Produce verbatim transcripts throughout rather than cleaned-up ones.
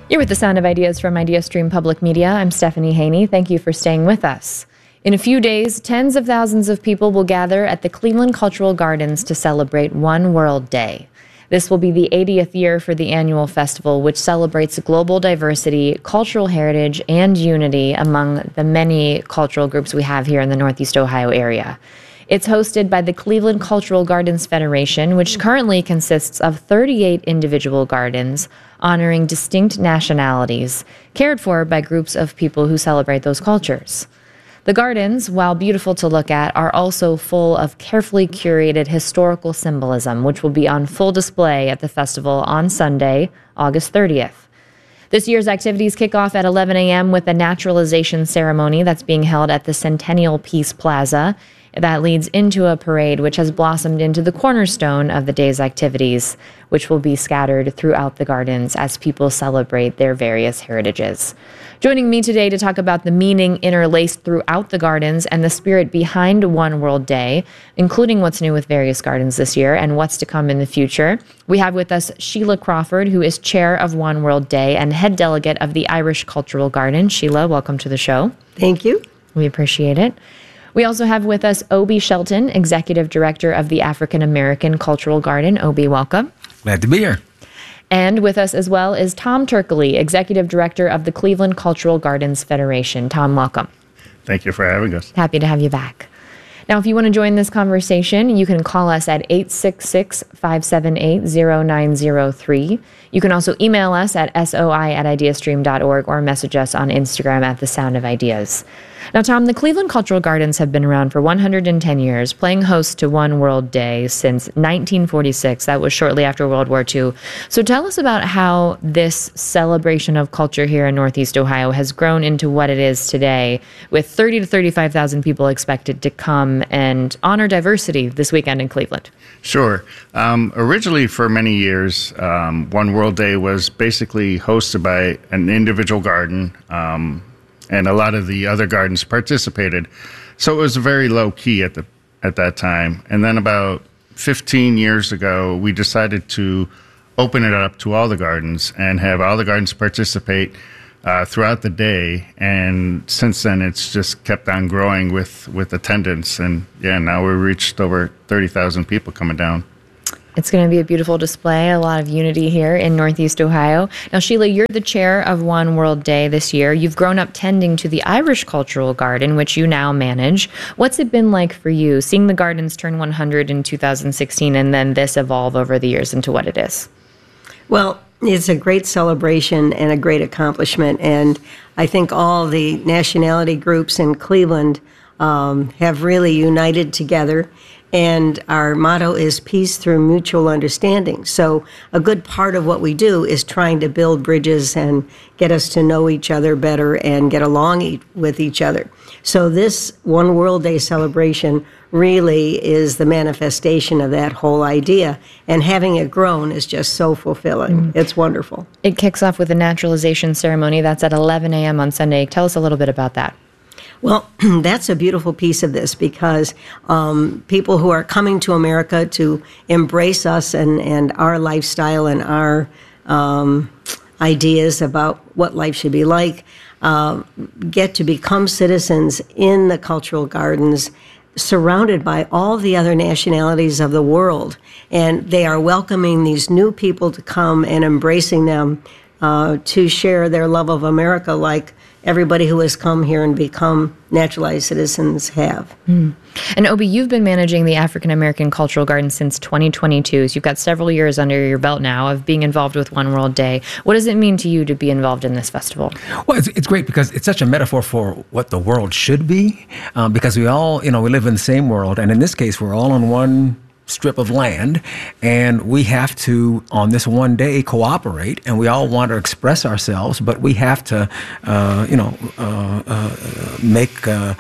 You're with the Sound of Ideas from IdeaStream Public Media. I'm Stephanie Haney. Thank you for staying with us. In a few days, tens of thousands of people will gather at the Cleveland Cultural Gardens to celebrate One World Day. This will be the eightieth year for the annual festival, which celebrates global diversity, cultural heritage, and unity among the many cultural groups we have here in the Northeast Ohio area. It's hosted by the Cleveland Cultural Gardens Federation, which currently consists of thirty-eight individual gardens honoring distinct nationalities, cared for by groups of people who celebrate those cultures. The gardens, while beautiful to look at, are also full of carefully curated historical symbolism, which will be on full display at the festival on Sunday, August thirtieth. This year's activities kick off at eleven a.m. with a naturalization ceremony that's being held at the Centennial Peace Plaza. That leads into a parade which has blossomed into the cornerstone of the day's activities, which will be scattered throughout the gardens as people celebrate their various heritages. Joining me today to talk about the meaning interlaced throughout the gardens and the spirit behind One World Day, including what's new with various gardens this year and what's to come in the future, we have with us Sheila Crawford, who is chair of One World Day and head delegate of the Irish Cultural Garden. Sheila, welcome to the show. Thank you. We appreciate it. We also have with us Obie Shelton, Executive Director of the African American Cultural Garden. Obie, welcome. Glad to be here. And with us as well is Tom Turkley, Executive Director of the Cleveland Cultural Gardens Federation. Tom, welcome. Thank you for having us. Happy to have you back. Now, if you want to join this conversation, you can call us at eight six six, five seven eight, zero nine zero three. You can also email us at soi at ideastream dot org or message us on Instagram at The Sound of Ideas. Now, Tom, the Cleveland Cultural Gardens have been around for one hundred ten years, playing host to One World Day since nineteen forty-six. That was shortly after World War Two. So tell us about how this celebration of culture here in Northeast Ohio has grown into what it is today, with thirty to thirty-five thousand people expected to come and honor diversity this weekend in Cleveland. Sure. Um, originally, for many years, um, One World Day was basically hosted by an individual garden, um, and a lot of the other gardens participated. So it was very low key at the at that time. And then about fifteen years ago, we decided to open it up to all the gardens and have all the gardens participate uh, throughout the day. And since then, it's just kept on growing with, with attendance. And yeah, now we've reached over thirty thousand people coming down. It's going to be a beautiful display, a lot of unity here in Northeast Ohio. Now, Sheila, you're the chair of One World Day this year. You've grown up tending to the Irish Cultural Garden, which you now manage. What's it been like for you, seeing the gardens turn one hundred in two thousand sixteen and then this evolve over the years into what it is? Well, it's a great celebration and a great accomplishment, and I think all the nationality groups in Cleveland um, have really united together. And our motto is peace through mutual understanding. So a good part of what we do is trying to build bridges and get us to know each other better and get along e- with each other. So this One World Day celebration really is the manifestation of that whole idea. And having it grown is just so fulfilling. Mm. It's wonderful. It kicks off with a naturalization ceremony. That's at eleven a.m. on Sunday. Tell us a little bit about that. Well, that's a beautiful piece of this because um, people who are coming to America to embrace us and, and our lifestyle and our um, ideas about what life should be like uh, get to become citizens in the cultural gardens, surrounded by all the other nationalities of the world. And they are welcoming these new people to come and embracing them uh, to share their love of America like everybody who has come here and become naturalized citizens have. Mm. And Obie, you've been managing the African American Cultural Garden since twenty twenty-two. So you've got several years under your belt now of being involved with One World Day. What does it mean to you to be involved in this festival? Well, it's, it's great because it's such a metaphor for what the world should be, um, because we all, you know, we live in the same world. And in this case, we're all on one strip of land, and we have to, on this one day, cooperate, and we all want to express ourselves, but we have to, uh, you know, uh, uh, make uh,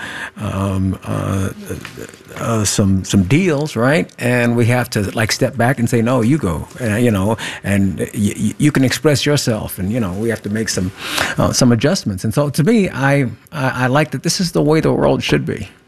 um, uh, uh, some some deals, right? And we have to like step back and say, no, you go, uh, you know, and y- you can express yourself, and you know, we have to make some uh, some adjustments. And so, to me, I, I I like that this is the way the world should be.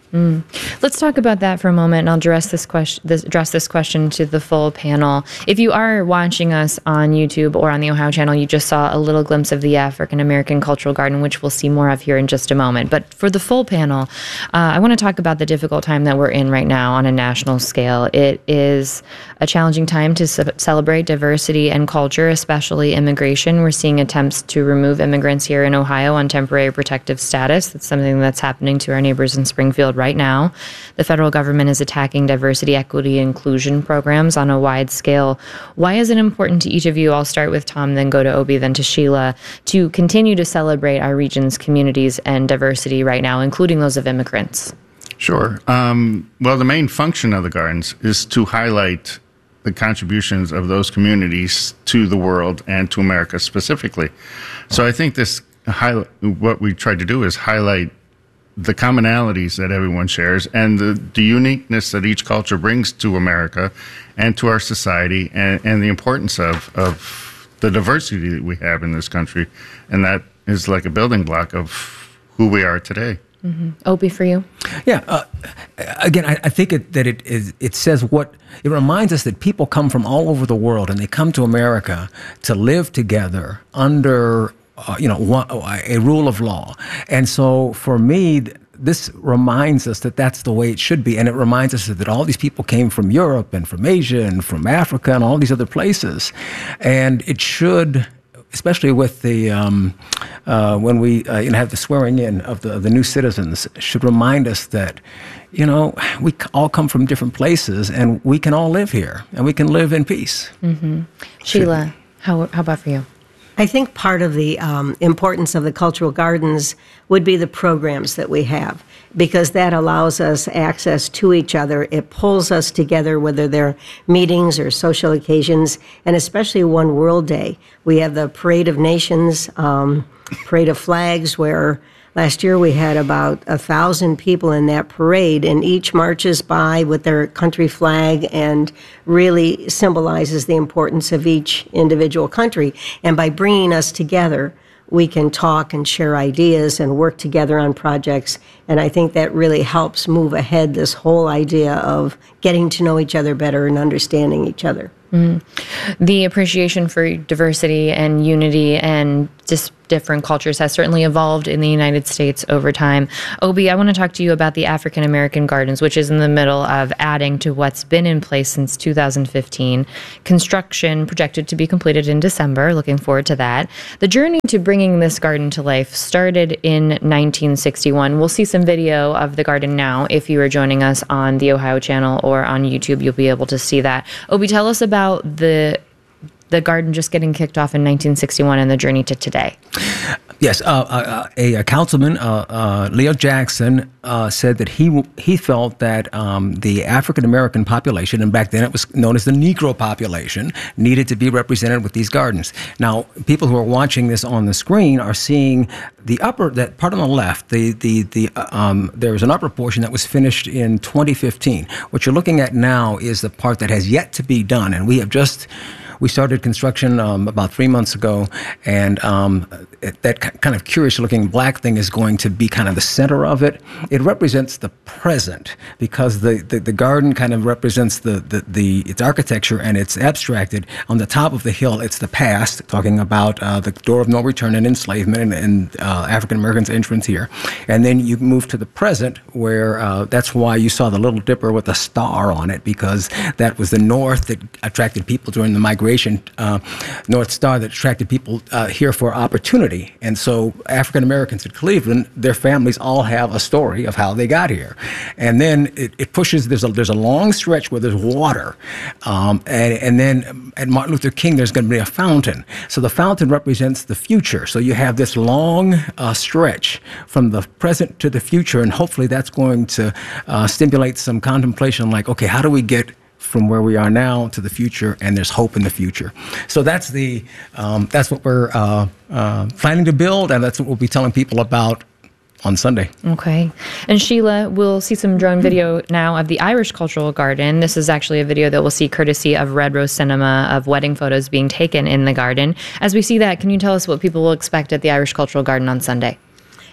Mm. Let's talk about that for a moment, and I'll address this question. This, address this question to the full panel. If you are watching us on YouTube or on the Ohio Channel, you just saw a little glimpse of the African American Cultural Garden, which we'll see more of here in just a moment. But for the full panel, uh, I want to talk about the difficult time that we're in right now on a national scale. It is a challenging time to ce- celebrate diversity and culture, especially immigration. We're seeing attempts to remove immigrants here in Ohio on temporary protective status. That's something that's happening to our neighbors in Springfield right now. The federal government is attacking diversity, equity, inclusion programs on a wide scale. Why is it important to each of you? I'll start with Tom, then go to Obi, then to Sheila, to continue to celebrate our region's communities and diversity right now, including those of immigrants? Sure. Um, well, the main function of the gardens is to highlight the contributions of those communities to the world and to America specifically. So I think this highlight, what we tried to do is highlight the commonalities that everyone shares and the, the uniqueness that each culture brings to America and to our society, and, and the importance of, of the diversity that we have in this country. And that is like a building block of who we are today. Mm-hmm. Obi, for you? Yeah. Uh, again, I, I think it, that it is. It says what it reminds us that people come from all over the world and they come to America to live together under, uh, you know, one, a rule of law. And so, for me, this reminds us that that's the way it should be, and it reminds us that all these people came from Europe and from Asia and from Africa and all these other places, and it should. Especially with the um, uh, when we uh, you know, have the swearing in of the of the new citizens, should remind us that, you know, we all come from different places and we can all live here and we can live in peace. Mm-hmm. Sheila, how how about for you? I think part of the um, importance of the cultural gardens would be the programs that we have, because that allows us access to each other. It pulls us together, whether they're meetings or social occasions, and especially One World Day. We have the Parade of Nations, um, Parade of Flags, where last year we had about a thousand people in that parade, and each marches by with their country flag and really symbolizes the importance of each individual country. And by bringing us together, we can talk and share ideas and work together on projects. And I think that really helps move ahead this whole idea of getting to know each other better and understanding each other. Mm. The appreciation for diversity and unity and just different cultures has certainly evolved in the United States over time. Obi, I want to talk to you about the African American Gardens, which is in the middle of adding to what's been in place since two thousand fifteen. Construction projected to be completed in December. Looking forward to that. The journey to bringing this garden to life started in nineteen sixty-one. We'll see some video of the garden now. If you are joining us on the Ohio Channel or on YouTube, you'll be able to see that. Obi, tell us about the the garden just getting kicked off in nineteen sixty-one and the journey to today. Yes, uh, uh, a, a councilman, uh, uh, Leo Jackson, uh, said that he he felt that um, the African American population, and back then it was known as the Negro population, needed to be represented with these gardens. Now, people who are watching this on the screen are seeing the upper, that part on the left. The the the uh, um, there was an upper portion that was finished in twenty fifteen. What you're looking at now is the part that has yet to be done, and we have just. We started construction um, about three months ago, and um, it, that kind of curious-looking black thing is going to be kind of the center of it. It represents the present, because the, the, the garden kind of represents the, the, the its architecture, and it's abstracted. On the top of the hill, it's the past, talking about uh, the door of no return and enslavement and, and uh, African Americans' entrance here. And then you move to the present, where uh, that's why you saw the Little Dipper with a star on it, because that was the north that attracted people during the migration. Uh, North Star that attracted people uh, here for opportunity. And so African Americans in Cleveland, their families all have a story of how they got here. And then it, it pushes, there's a, there's a long stretch where there's water. Um, and, and then at Martin Luther King, there's going to be a fountain. So the fountain represents the future. So you have this long uh, stretch from the present to the future, and hopefully that's going to uh, stimulate some contemplation like, okay, how do we get from where we are now to the future, and there's hope in the future. So that's the um, that's what we're uh, uh, planning to build, and that's what we'll be telling people about on Sunday. Okay. And Sheila, we'll see some drone video now of the Irish Cultural Garden. This is actually a video that we'll see courtesy of Red Rose Cinema of wedding photos being taken in the garden. As we see that, can you tell us what people will expect at the Irish Cultural Garden on Sunday?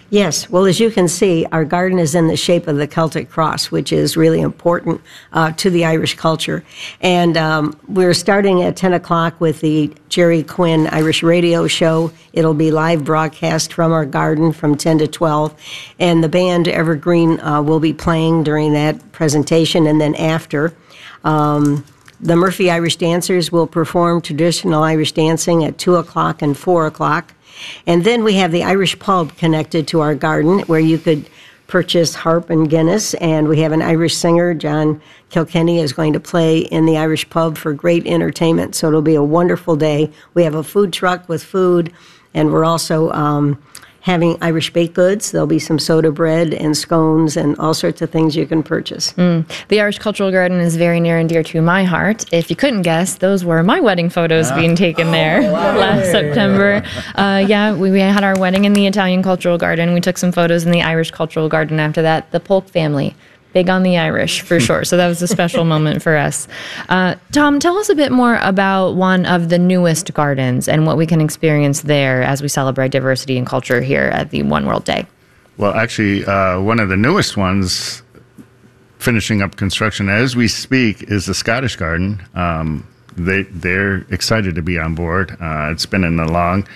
Yes. Well, as you can see, our garden is in the shape of the Celtic cross, which is really important uh, to the Irish culture. And um, we're starting at ten o'clock with the Jerry Quinn Irish Radio Show. It'll be live broadcast from our garden from ten to twelve. And the band Evergreen uh, will be playing during that presentation and then after. Um, the Murphy Irish Dancers will perform traditional Irish dancing at two o'clock and four o'clock. And then we have the Irish Pub connected to our garden where you could purchase harp and Guinness. And we have an Irish singer, John Kilkenny, is going to play in the Irish Pub for great entertainment. So it'll be a wonderful day. We have a food truck with food, and we're also um, having Irish baked goods. There'll be some soda bread and scones and all sorts of things you can purchase. Mm. The Irish Cultural Garden is very near and dear to my heart. If you couldn't guess, those were my wedding photos being taken there oh, wow. last September. Uh, yeah, we, we had our wedding in the Italian Cultural Garden. We took some photos in the Irish Cultural Garden after that. The Polk family. Big on the Irish, for sure. So that was a special moment for us. Uh, Tom, tell us a bit more about one of the newest gardens and what we can experience there as we celebrate diversity and culture here at the One World Day. Well, actually, uh, one of the newest ones, finishing up construction as we speak, is the Scottish Garden. Um, they, they're excited to be on board. Uh, it's been in the long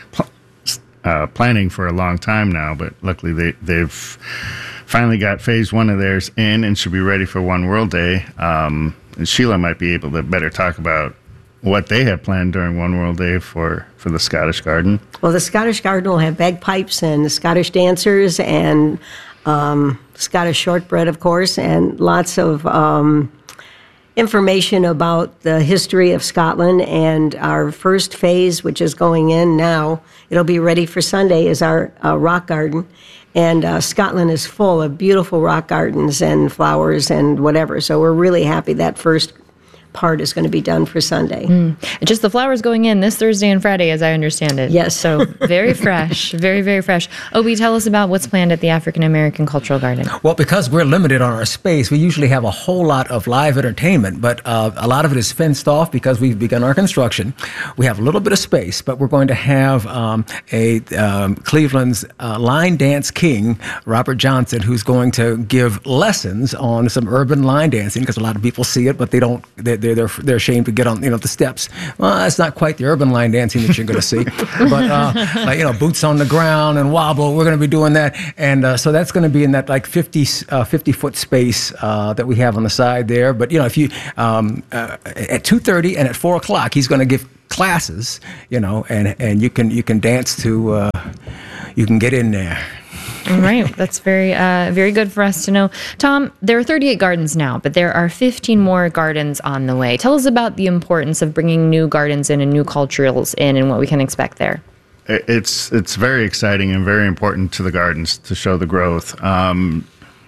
uh, planning for a long time now, but luckily they, they've finally got phase one of theirs in and should be ready for One World Day. Um, and Sheila might be able to better talk about what they have planned during One World Day for, for the Scottish Garden. Well, the Scottish Garden will have bagpipes and Scottish dancers and um, Scottish shortbread, of course, and lots of um, information about the history of Scotland. And our first phase, which is going in now, it'll be ready for Sunday, is our uh, rock garden. And uh, Scotland is full of beautiful rock gardens and flowers and whatever. So we're really happy that first part is going to be done for Sunday. Mm. Just the flowers going in this Thursday and Friday, as I understand it. Yes. So very fresh, very, very fresh. Obi, tell us about what's planned at the African American Cultural Garden. Well, because we're limited on our space, we usually have a whole lot of live entertainment, but uh, a lot of it is fenced off because we've begun our construction. We have a little bit of space, but we're going to have um, a um, Cleveland's uh, line dance king, Robert Johnson, who's going to give lessons on some urban line dancing, because a lot of people see it, but they don't. They, They're, they're they're ashamed to get on, you know, the steps. Well, that's not quite the urban line dancing that you're going to see, but uh, like, you know, boots on the ground and wobble. We're going to be doing that, and uh, so that's going to be in that like fifty, uh, fifty foot space uh, that we have on the side there. But you know, if you um, uh, at two thirty and at four o'clock, he's going to give classes, you know, and and you can you can dance to, uh, you can get in there. All right. That's very, uh, very good for us to know. Tom, there are thirty-eight gardens now, but there are fifteen more gardens on the way. Tell us about the importance of bringing new gardens in and new culturals in and what we can expect there. It's it's very exciting and very important to the gardens to show the growth. Um,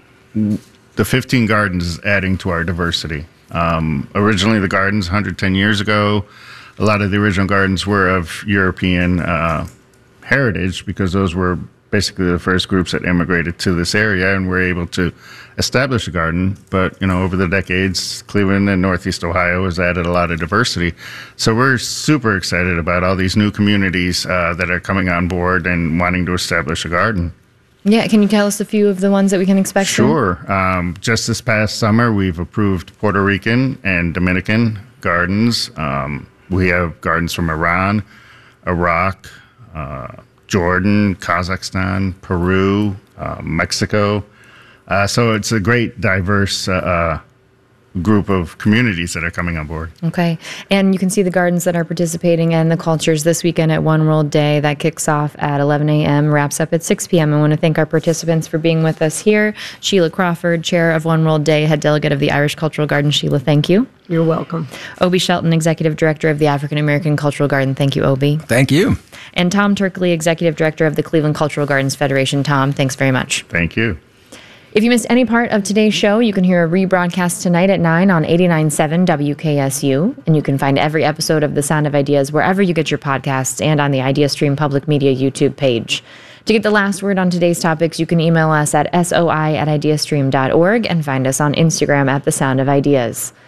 the fifteen gardens is adding to our diversity. Um, originally, the gardens one hundred ten years ago, a lot of the original gardens were of European uh, heritage because those were basically the first groups that immigrated to this area and were able to establish a garden. But, you know, over the decades, Cleveland and Northeast Ohio has added a lot of diversity. So we're super excited about all these new communities uh, that are coming on board and wanting to establish a garden. Yeah, can you tell us a few of the ones that we can expect? Sure. Um, just this past summer, we've approved Puerto Rican and Dominican gardens. Um, we have gardens from Iran, Iraq, uh, Jordan, Kazakhstan, Peru, uh, Mexico. Uh, so it's a great, diverse uh, uh, group of communities that are coming on board. Okay. And you can see the gardens that are participating and the cultures this weekend at One World Day. That kicks off at eleven a.m., wraps up at six p.m. I want to thank our participants for being with us here. Sheila Crawford, Chair of One World Day, Head Delegate of the Irish Cultural Garden. Sheila, thank you. You're welcome. Obi Shelton, Executive Director of the African American Cultural Garden. Thank you, Obi. Thank you. And Tom Turkley, Executive Director of the Cleveland Cultural Gardens Federation. Tom, thanks very much. Thank you. If you missed any part of today's show, you can hear a rebroadcast tonight at nine on eighty-nine point seven W K S U. And you can find every episode of The Sound of Ideas wherever you get your podcasts and on the IdeaStream Public Media YouTube page. To get the last word on today's topics, you can email us at soi at ideastream dot org and find us on Instagram at The Sound of Ideas.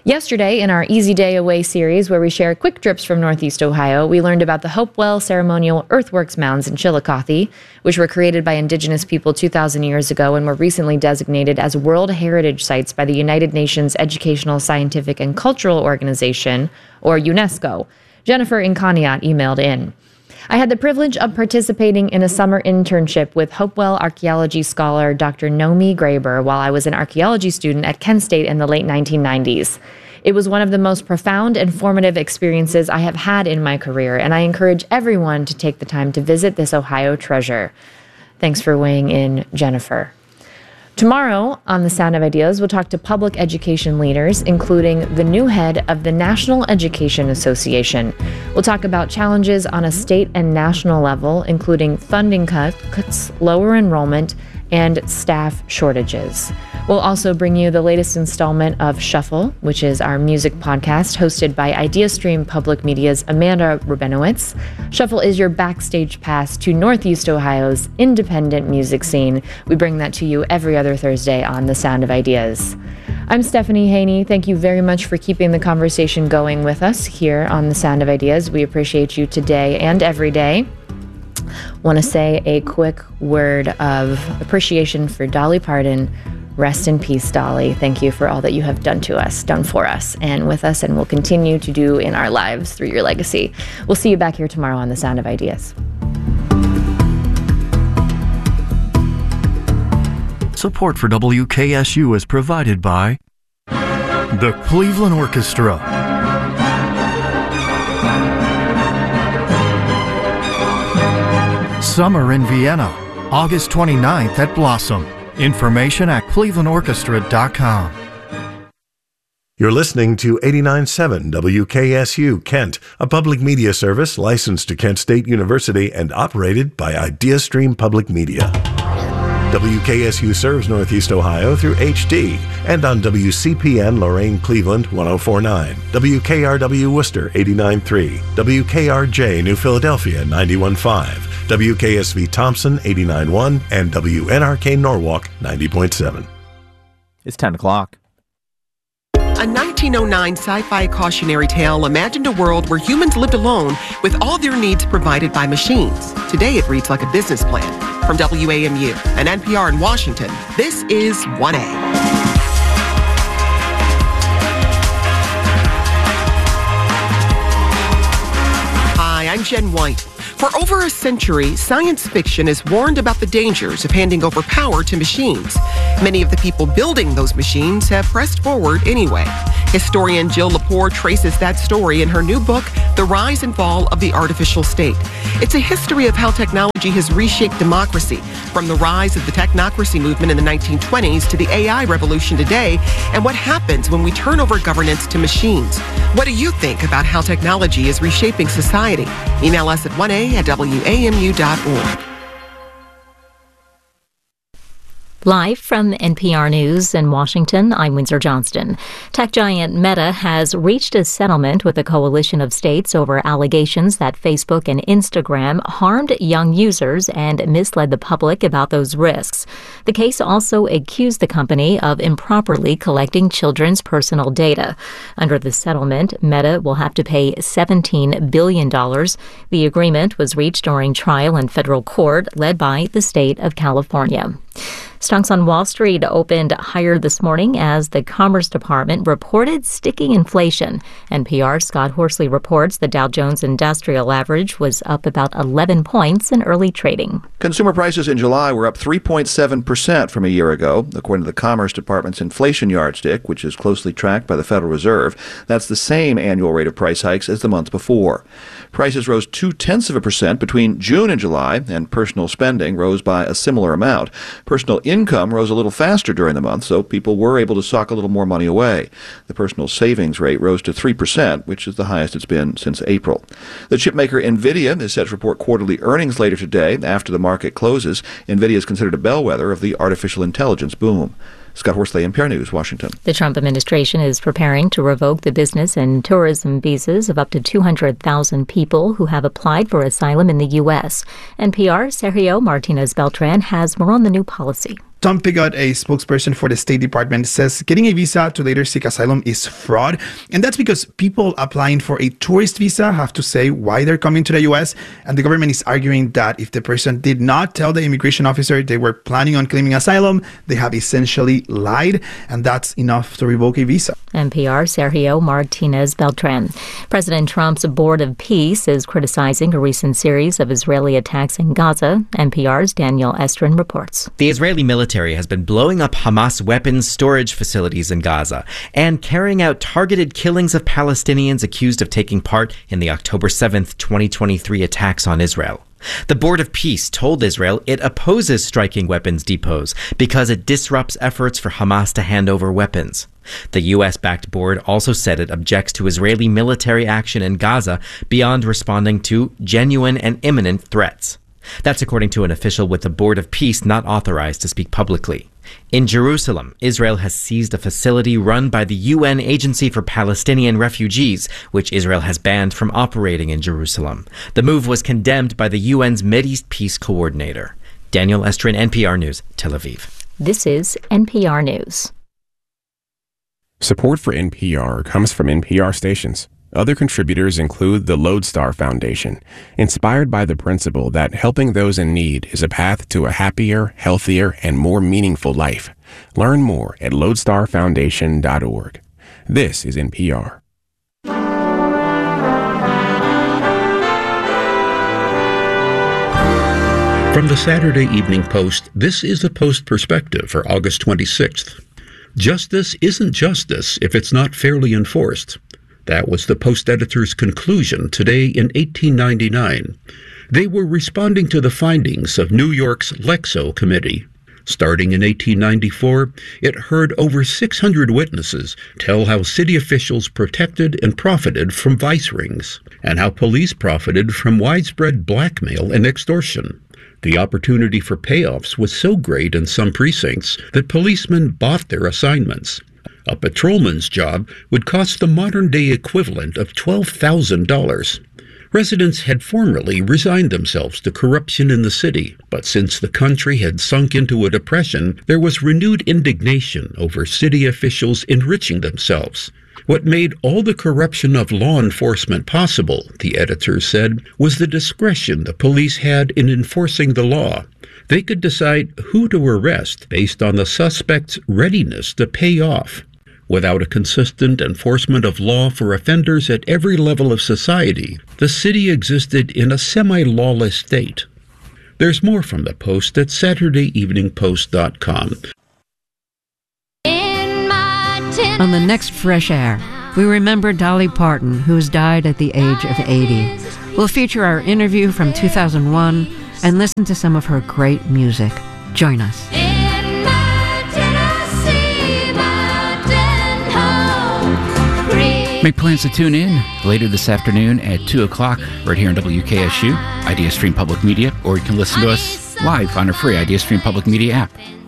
Yesterday, in our Easy Day Away series, where we share quick trips from Northeast Ohio, we learned about the Hopewell Ceremonial Earthworks Mounds in Chillicothe, which were created by indigenous people two thousand years ago and were recently designated as World Heritage Sites by the United Nations Educational, Scientific, and Cultural Organization, or UNESCO. Jennifer Incaniat emailed in. I had the privilege of participating in a summer internship with Hopewell archaeology scholar Doctor Nomi Graber while I was an archaeology student at Kent State in the late nineteen nineties. It was one of the most profound and formative experiences I have had in my career, and I encourage everyone to take the time to visit this Ohio treasure. Thanks for weighing in, Jennifer. Tomorrow on The Sound of Ideas, we'll talk to public education leaders, including the new head of the National Education Association. We'll talk about challenges on a state and national level, including funding cuts, lower enrollment, and staff shortages. We'll also bring you the latest installment of Shuffle, which is our music podcast hosted by IdeaStream Public Media's Amanda Rabinowitz. Shuffle is your backstage pass to Northeast Ohio's independent music scene. We bring that to you every other Thursday on The Sound of Ideas. I'm Stephanie Haney. Thank you very much for keeping the conversation going with us here on The Sound of Ideas. We appreciate you today and every day. Want to say a quick word of appreciation for Dolly Parton. Rest in peace, Dolly. Thank you for all that you have done to us, done for us, and with us, and will continue to do in our lives through your legacy. We'll see you back here tomorrow on The Sound of Ideas. Support for W K S U is provided by the Cleveland Orchestra, Summer in Vienna, August twenty-ninth at Blossom. Information at cleveland orchestra dot com. You're listening to eighty-nine point seven W K S U Kent, a public media service licensed to Kent State University and operated by IdeaStream Public Media. W K S U serves Northeast Ohio through H D and on W C P N Lorain Cleveland one oh four point nine, W K R W Worcester eighty-nine point three, W K R J New Philadelphia ninety-one point five, W K S V Thompson eighty-nine point one, and W N R K Norwalk ninety point seven. It's ten o'clock. A nineteen oh nine sci-fi cautionary tale imagined a world where humans lived alone with all their needs provided by machines. Today it reads like a business plan. From W A M U and N P R in Washington, this is one A. Hi, I'm Jen White. For over a century, science fiction has warned about the dangers of handing over power to machines. Many of the people building those machines have pressed forward anyway. Historian Jill Lepore traces that story in her new book, The Rise and Fall of the Artificial State. It's a history of how technology has reshaped democracy, from the rise of the technocracy movement in the nineteen twenties to the A I revolution today, and what happens when we turn over governance to machines. What do you think about how technology is reshaping society? Email us at one A at W A M U dot org. Live from N P R News in Washington, I'm Windsor Johnston. Tech giant Meta has reached a settlement with a coalition of states over allegations that Facebook and Instagram harmed young users and misled the public about those risks. The case also accused the company of improperly collecting children's personal data. Under the settlement, Meta will have to pay seventeen billion dollars. The agreement was reached during trial in federal court led by the state of California. Stocks on Wall Street opened higher this morning as the Commerce Department reported sticking inflation. N P R's Scott Horsley reports the Dow Jones Industrial Average was up about eleven points in early trading. Consumer prices in July were up three point seven percent from a year ago, according to the Commerce Department's inflation yardstick, which is closely tracked by the Federal Reserve. That's the same annual rate of price hikes as the month before. Prices rose two-tenths of a percent between June and July, and personal spending rose by a similar amount. Personal income rose a little faster during the month, so people were able to sock a little more money away. The personal savings rate rose to three percent, which is the highest it's been since April. The chipmaker NVIDIA is set to report quarterly earnings later today after the market closes. NVIDIA is considered a bellwether of the artificial intelligence boom. Scott Horsley, N P R News, Washington. The Trump administration is preparing to revoke the business and tourism visas of up to two hundred thousand people who have applied for asylum in the U S. N P R's Sergio Martinez Beltran has more on the new policy. Tom Pigott, a spokesperson for the State Department, says getting a visa to later seek asylum is fraud. And that's because people applying for a tourist visa have to say why they're coming to the U S. And the government is arguing that if the person did not tell the immigration officer they were planning on claiming asylum, they have essentially lied. And that's enough to revoke a visa. N P R Sergio Martinez Beltran. President Trump's Board of Peace is criticizing a recent series of Israeli attacks in Gaza. N P R's Daniel Estrin reports. The Israeli military has been blowing up Hamas weapons storage facilities in Gaza and carrying out targeted killings of Palestinians accused of taking part in the October seventh, twenty twenty-three attacks on Israel. The Board of Peace told Israel it opposes striking weapons depots because it disrupts efforts for Hamas to hand over weapons. The U S-backed board also said it objects to Israeli military action in Gaza beyond responding to genuine and imminent threats. That's according to an official with the Board of Peace not authorized to speak publicly. In Jerusalem, Israel has seized a facility run by the U N Agency for Palestinian Refugees, which Israel has banned from operating in Jerusalem. The move was condemned by the U N's Mideast Peace Coordinator. Daniel Estrin, N P R News, Tel Aviv. This is N P R News. Support for N P R comes from N P R stations. Other contributors include the Lodestar Foundation, inspired by the principle that helping those in need is a path to a happier, healthier, and more meaningful life. Learn more at lodestar foundation dot org. This is N P R. From the Saturday Evening Post, this is the Post Perspective for August twenty-sixth. Justice isn't justice if it's not fairly enforced. That was the Post editor's conclusion today in eighteen ninety-nine. They were responding to the findings of New York's Lexow Committee. Starting in eighteen ninety-four, it heard over six hundred witnesses tell how city officials protected and profited from vice rings, and how police profited from widespread blackmail and extortion. The opportunity for payoffs was so great in some precincts that policemen bought their assignments. A patrolman's job would cost the modern-day equivalent of twelve thousand dollars. Residents had formerly resigned themselves to corruption in the city, but since the country had sunk into a depression, there was renewed indignation over city officials enriching themselves. What made all the corruption of law enforcement possible, the editor said, was the discretion the police had in enforcing the law. They could decide who to arrest based on the suspect's readiness to pay off. Without a consistent enforcement of law for offenders at every level of society, the city existed in a semi-lawless state. There's more from the Post at saturday evening post dot com. On the next Fresh Air, we remember Dolly Parton, who's died at the age of eighty. We'll feature our interview from two thousand one and listen to some of her great music. Join us. Make plans to tune in later this afternoon at two o'clock right here on W K S U, IdeaStream Public Media, or you can listen to us live on our free IdeaStream Public Media app.